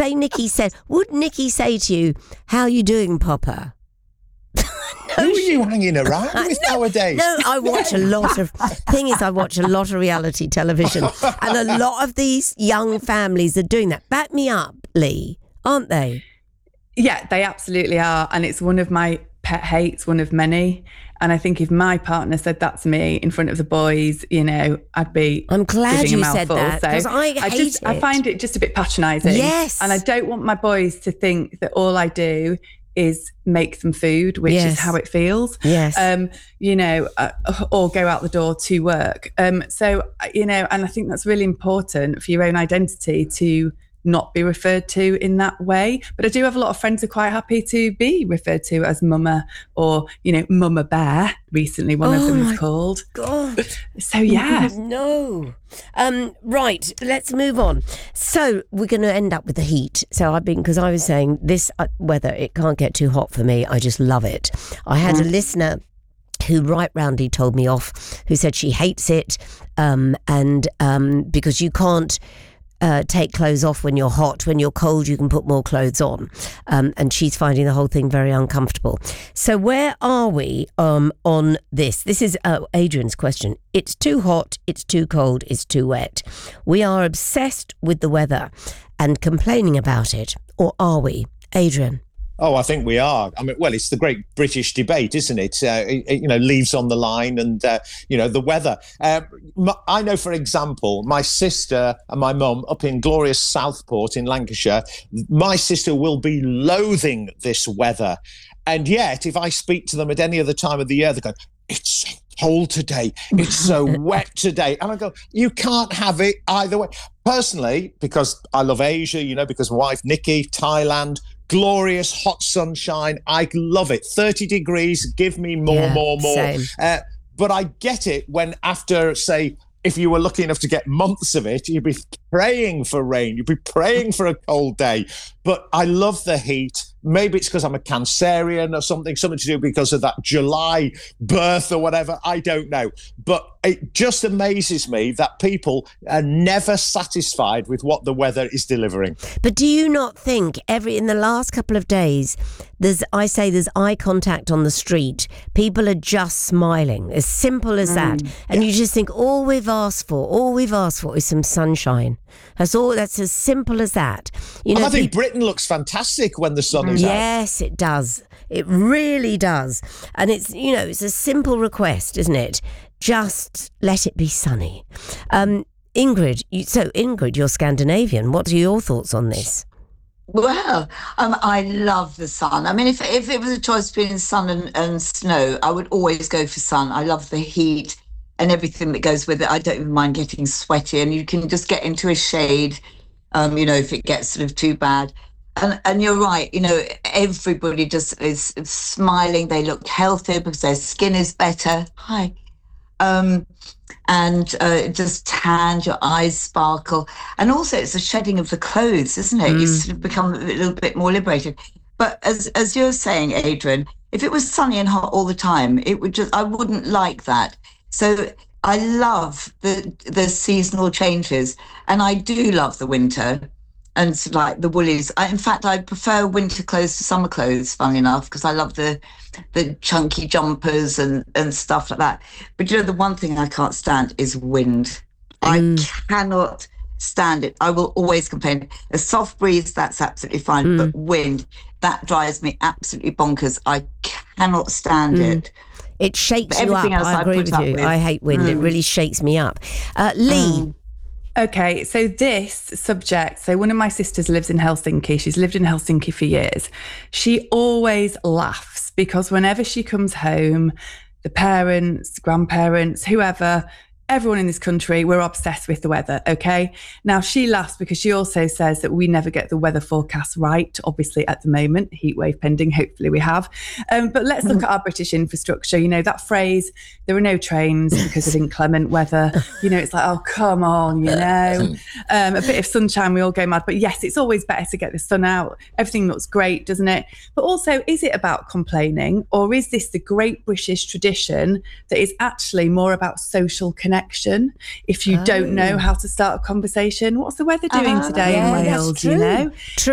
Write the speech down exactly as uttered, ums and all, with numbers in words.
say Nikki said, would Nikki say to you, how you doing, Popper? No, who are you hanging around with no, nowadays? No, I watch a lot of... Thing is, I watch a lot of reality television, and a lot of these young families are doing that. Back me up, Lee, aren't they? Yeah, they absolutely are. And it's one of my pet hates, one of many. And I think if my partner said that to me in front of the boys, you know, I'd be... I'm glad you said that, because I hate I just, it. I find it just a bit patronising. Yes. And I don't want my boys to think that all I do is make them food, which yes. is how it feels. Yes. Um, you know, uh, or go out the door to work. Um, so, you know, and I think that's really important for your own identity to not be referred to in that way. But I do have a lot of friends who are quite happy to be referred to as mama or, you know, mama bear. Recently, one oh of them is called. God. So, yeah. No. Um, right, let's move on. So we're going to end up with the heat. So I've been, because I was saying this uh, weather, it can't get too hot for me. I just love it. I had mm. a listener who right roundly told me off, who said she hates it um, and um, because you can't Uh, take clothes off when you're hot. When you're cold, you can put more clothes on. Um, and she's finding the whole thing very uncomfortable. So where are we um, on this? This is uh, Adrian's question. It's too hot, it's too cold, it's too wet. We are obsessed with the weather and complaining about it. Or are we? Adrian? Oh, I think we are. I mean, well, it's the great British debate, isn't it? Uh, it you know, leaves on the line and, uh, you know, the weather. Uh, I know, for example, my sister and my mum up in glorious Southport in Lancashire, my sister will be loathing this weather. And yet, if I speak to them at any other time of the year, they go, it's so cold today. It's so wet today. And I go, you can't have it either way. Personally, because I love Asia, you know, because my wife, Nikki, Thailand, glorious hot sunshine. I love it. thirty degrees. Give me more, yeah, more, more. Same. Uh, but I get it when after, say, if you were lucky enough to get months of it, you'd be praying for rain. You'd be praying for a cold day. But I love the heat. Maybe it's because I'm a Cancerian or something, something to do because of that July birth or whatever. I don't know. But it just amazes me that people are never satisfied with what the weather is delivering. But do you not think every in the last couple of days, there's I say there's eye contact on the street. People are just smiling, as simple as mm, that. And yeah. you just think all we've asked for, all we've asked for is some sunshine. That's all. That's as simple as that. You know, and I think people, Britain looks fantastic when the sun is yes, out. Yes, it does. It really does. And it's, you know, it's a simple request, isn't it? Just let it be sunny. Um, Ingrid, you, so Ingrid, you're Scandinavian. What are your thoughts on this? Well, um, I love the sun. I mean, if if it was a choice between sun and, and snow, I would always go for sun. I love the heat and everything that goes with it. I don't even mind getting sweaty, and you can just get into a shade, um, you know, if it gets sort of too bad. And and you're right, you know, everybody just is smiling. They look healthier because their skin is better. Hi. Um, and uh, it just tans, your eyes sparkle. And also it's the shedding of the clothes, isn't it? Mm. You sort of become a little bit more liberated. But as as you're saying, Adrian, if it was sunny and hot all the time, it would just, I wouldn't like that. So I love the the seasonal changes, and I do love the winter. And so like the woolies. I, in fact, I prefer winter clothes to summer clothes, funnily enough, because I love the the chunky jumpers and, and stuff like that. But you know, the one thing I can't stand is wind. Mm. I cannot stand it. I will always complain. A soft breeze, that's absolutely fine. Mm. But wind, that drives me absolutely bonkers. I cannot stand mm. it. It shakes you up. I agree with you. With. I hate wind. Mm. It really shakes me up. Uh, Lee. Mm. Okay, so this subject, so one of my sisters lives in Helsinki. She's lived in Helsinki for years. She always laughs because whenever she comes home, the parents, grandparents, whoever, everyone in this country, we're obsessed with the weather, okay? Now, she laughs because she also says that we never get the weather forecast right, obviously at the moment, heat wave pending, hopefully we have. Um, but let's look at our British infrastructure. You know, that phrase, there are no trains because of inclement weather. You know, it's like, oh, come on, you know. Um, a bit of sunshine, we all go mad. But yes, it's always better to get the sun out. Everything looks great, doesn't it? But also, is it about complaining, or is this the great British tradition that is actually more about social connection? If you oh. don't know how to start a conversation, what's the weather doing uh, today yeah, in Wales, you know? True.